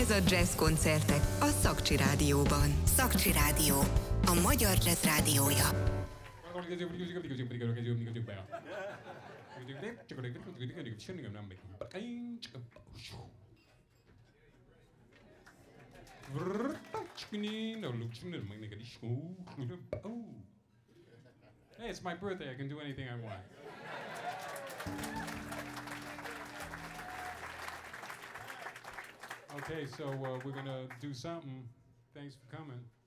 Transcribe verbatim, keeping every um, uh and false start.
Ez a Jazz koncertek a Szakcsi Rádióban. Szakcsi Rádió, a magyar jazz rádiója. Hey, it's my birthday. I can do anything I want. Okay, so uh, we're gonna do something. Thanks for coming.